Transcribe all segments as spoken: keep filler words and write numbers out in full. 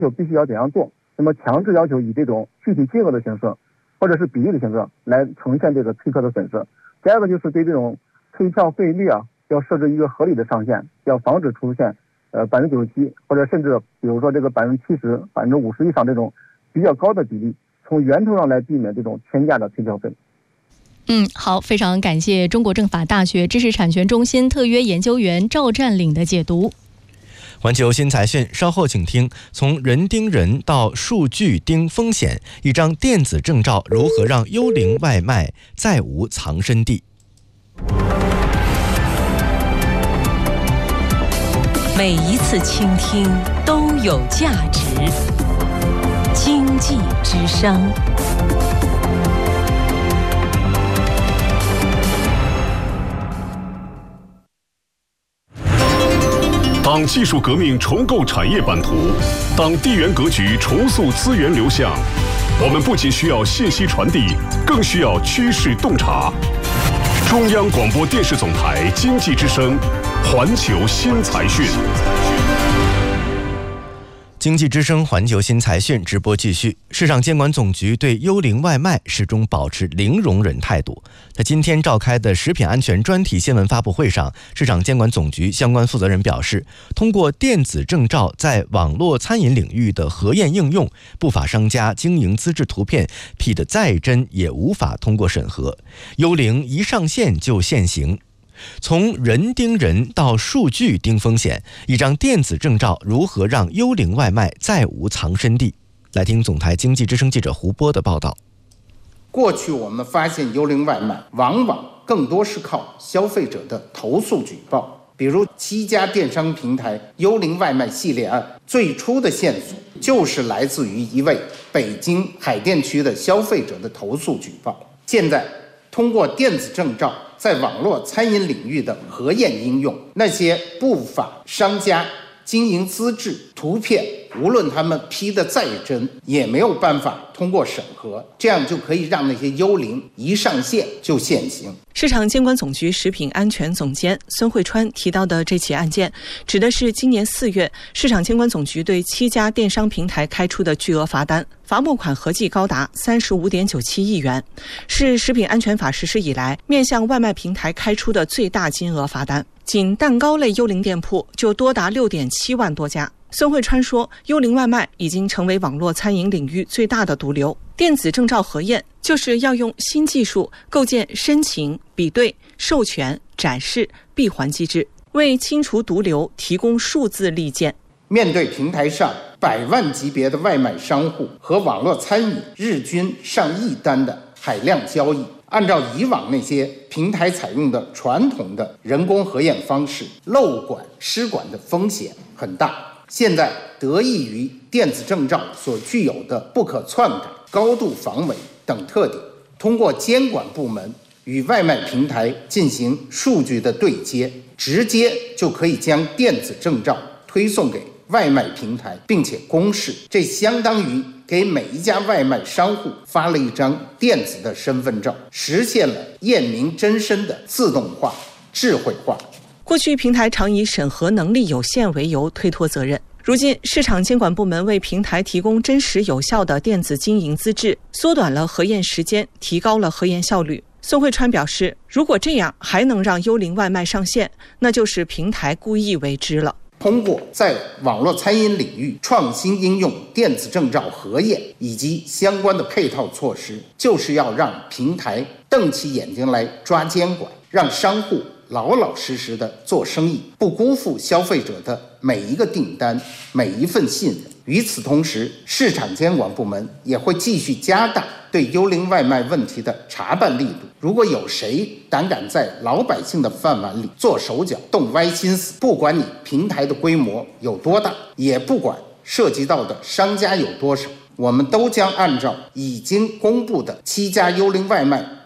就必须要怎样做。那么强制要求以这种具体金额的形式，或者是比例的形式来呈现这个退客的损失。第二个就是对这种退票费率啊，要设置一个合理的上限，要防止出现呃百分之九十七或者甚至比如说这个百分之七十、百分之五十以上这种比较高的比例，从源头上来避免这种天价的退票费。 嗯，好，非常感谢中国政法大学知识产权中心特约研究员赵占领的解读。 环球新财讯，稍后请听：从人盯人到数据盯风险，一张电子证照如何让幽灵外卖再无藏身地？ 每一次倾听都有价值。经济之声。 当技术革命重构产业版图，当地缘格局重塑资源流向，我们不仅需要信息传递，更需要趋势洞察。中央广播电视总台经济之声，环球新财讯。 经济之声环球新财讯直播继续。市场监管总局对幽灵外卖始终保持零容忍态度。在今天召开的食品安全专题新闻发布会上，市场监管总局相关负责人表示，通过电子证照在网络餐饮领域的核验应用，不法商家经营资质图片 P 得再真也无法通过审核，幽灵一上线就现形。从人盯人到数据盯风险，一张电子证照如何让幽灵外卖再无藏身地？来听总台经济之声记者胡波的报道。 过去我们发现幽灵外卖往往更多是靠消费者的投诉举报，比如七家电商平台幽灵外卖系列案，最初的线索就是来自于一位北京海淀区的消费者的投诉举报。现在通过电子证照在网络餐饮领域的核验应用，那些不法商家经营资质图片，无论他们 P 得再真，也没有办法通过审核，这样就可以让那些幽灵一上线就现形。 市场监管总局食品安全总监孙慧川提到的这起案件，指的是今年四月市场监管总局对七家电商平台开出的巨额罚单，罚没款合计高达三十五点九七亿元，是食品安全法实施以来面向外卖平台开出的最大金额罚单。仅蛋糕类幽灵店铺就多达六点七万多家。孙慧川说，幽灵外卖已经成为网络餐饮领域最大的毒瘤。电子证照核验就是要用新技术构建申请、比对、授权、展示闭环机制，为清除毒瘤提供数字利剑。 面对平台上百万级别的外卖商户和网络餐饮日均上亿单的海量交易，按照以往那些平台采用的传统的人工核验方式，漏管失管的风险很大。现在得益于电子证照所具有的不可篡改、高度防伪等特点，通过监管部门与外卖平台进行数据的对接，直接就可以将电子证照推送给外卖平台，并且公示，这相当于给每一家外卖商户发了一张电子的身份证，实现了验明真身的自动化、智慧化。 过去平台常以审核能力有限为由推脱责任，如今市场监管部门为平台提供真实有效的电子经营资质，缩短了核验时间，提高了核验效率。孙慧川表示，如果这样还能让幽灵外卖上线，那就是平台故意为之了。 通过在网络餐饮领域创新应用电子证照核验以及相关的配套措施，就是要让平台瞪起眼睛来抓监管，让商户老老实实的做生意，不辜负消费者的每一个订单、每一份信任。与此同时，市场监管部门也会继续加大对幽灵外卖问题的查办力度。如果有谁胆敢在老百姓的饭碗里做手脚、动歪心思，不管你平台的规模有多大，也不管涉及到的商家有多少，我们都将按照已经公布的七家幽灵外卖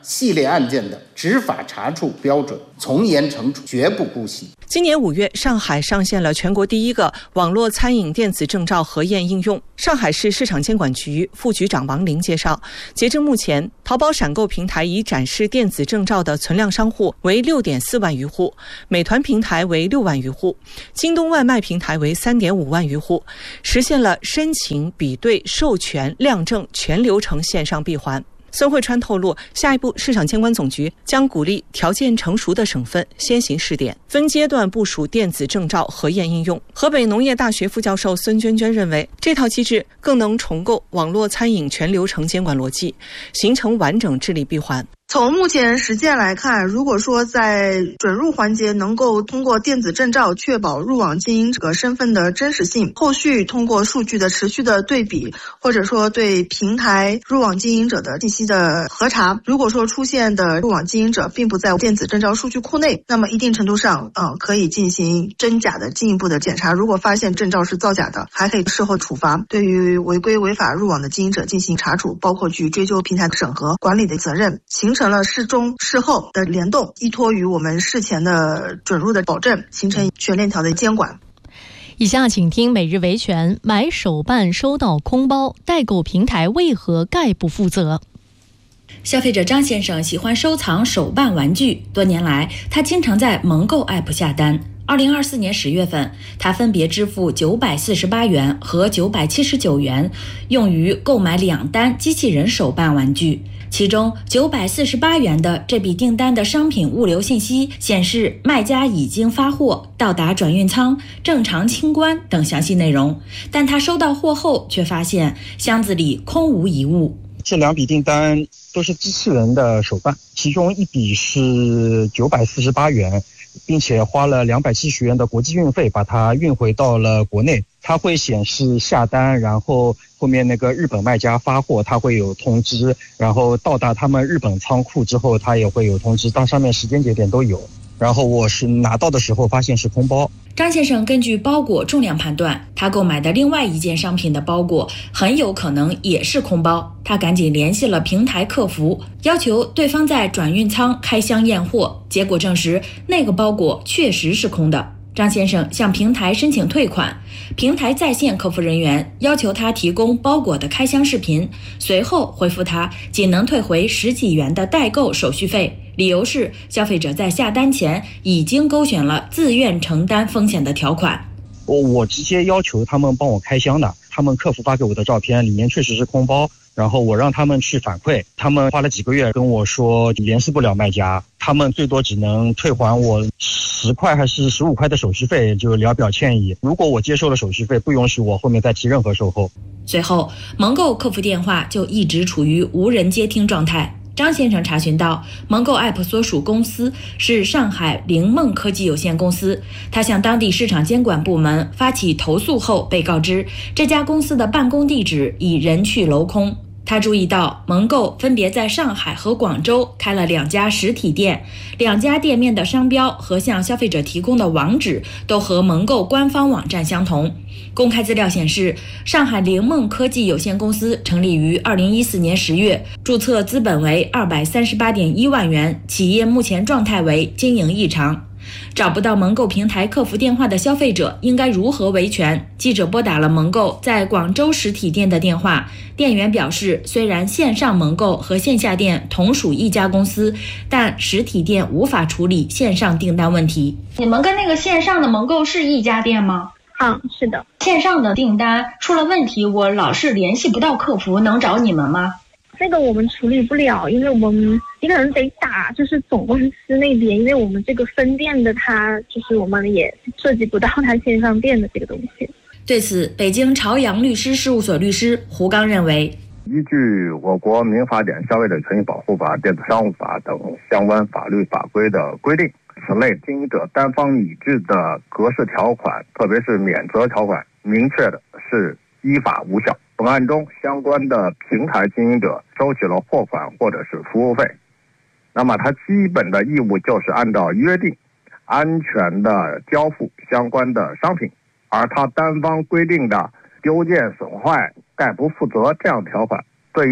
系列案件的执法查处标准，从严惩处，绝不姑息。 今年五月，上海上线了全国第一个网络餐饮电子证照核验应用。上海市市场监管局副局长王林介绍，截至目前，淘宝闪购平台已展示电子证照的存量商户为 六点四万余户，美团平台为六万余户，京东外卖平台为 三点五万余户，实现了申请、比对、授权、量证全流程线上闭环。孙慧川透露，下一步市场监管总局将鼓励条件成熟的省份先行试点，分阶段部署电子证照核验应用。河北农业大学副教授孙娟娟认为，这套机制更能重构网络餐饮全流程监管逻辑，形成完整治理闭环。 从目前实践来看，如果说在准入环节能够通过电子证照确保入网经营者身份的真实性，后续通过数据的持续的对比，或者说对平台入网经营者的信息的核查，如果说出现的入网经营者并不在电子证照数据库内，那么一定程度上呃可以进行真假的进一步的检查，如果发现证照是造假的，还可以事后处罚，对于违规违法入网的经营者进行查处，包括去追究平台的审核管理的责任，形成了事中事后的联动，依托于我们事前的准入的保证，形成全链条的监管。 以下请听每日维权：买手办收到空包，代购平台为何概不负责？ 消费者张先生喜欢收藏手办玩具，多年来他经常在萌购 A P P 下单。二零二四年十月份，他分别支付九百四十八元和九百七十九元，用于购买两单机器人手办玩具。其中九百四十八元的这笔订单的商品物流信息显示，卖家已经发货、到达转运仓、正常清关等详细内容，但他收到货后却发现箱子里空无一物。 这两笔订单都是机器人的手办，其中一笔是九百四十八元，并且花了两百七十元的国际运费把它运回到了国内。它会显示下单，然后后面那个日本卖家发货，它会有通知，然后到达他们日本仓库之后，它也会有通知，当上面时间节点都有。然后我是拿到的时候发现是空包。 张先生根据包裹重量判断，他购买的另外一件商品的包裹很有可能也是空包。他赶紧联系了平台客服，要求对方在转运仓开箱验货，结果证实那个包裹确实是空的。张先生向平台申请退款，平台在线客服人员要求他提供包裹的开箱视频，随后回复他仅能退回十几元的代购手续费，理由是消费者在下单前已经勾选了自愿承担风险的条款。 我我直接要求他们帮我开箱的，他们客服发给我的照片里面确实是空包，然后我让他们去反馈，他们花了几个月跟我说联系不了卖家，他们最多只能退还我十块还是十五块的手续费，就聊表歉意。如果我接受了手续费，不允许我后面再提任何售后。 随后萌购客服电话就一直处于无人接听状态。张先生查询到，萌购 A P P 所属公司是上海灵梦科技有限公司，他向当地市场监管部门发起投诉后，被告知这家公司的办公地址已人去楼空。他注意到萌购分别在上海和广州开了两家实体店，两家店面的商标和向消费者提供的网址都和萌购官方网站相同。公开资料显示，上海灵梦科技有限公司成立于二零一四年十月，注册资本为二百三十八点一万元，企业目前状态为经营异常。找不到萌购平台客服电话的消费者应该如何维权？记者拨打了萌购在广州实体店的电话，店员表示，虽然线上萌购和线下店同属一家公司，但实体店无法处理线上订单问题。 你们跟那个线上的萌购是一家店吗？ 嗯，是的。 线上的订单出了问题，我老是联系不到客服，能找你们吗？ 这个我们处理不了，因为我们你可能得打就是总公司那边，因为我们这个分店的它就是我们也涉及不到它线上店的这个东西。 对此，北京朝阳律师事务所律师胡刚认为， 依据我国民法典、消费者权益保护法、电子商务法等相关法律法规的规定，此类经营者单方拟制的格式条款，特别是免责条款，明确的是依法无效。本案中，相关的平台经营者收取了货款或者是服务费，那么他基本的义务就是按照约定安全的交付相关的商品，而他单方规定的丢件损坏概不负责这样条款，对于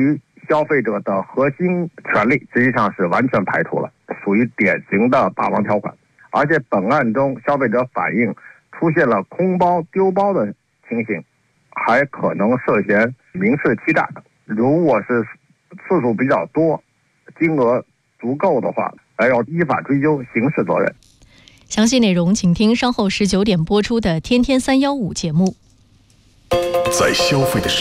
消费者的核心权利实际上是完全排除了，属于典型的霸王条款。而且本案中消费者反映出现了空包丢包的情形，还可能涉嫌民事欺诈。如果是次数比较多，金额足够的话，还要依法追究刑事责任。 详细内容请听稍后十九点播出的《天天三幺五》节目。 在消费的时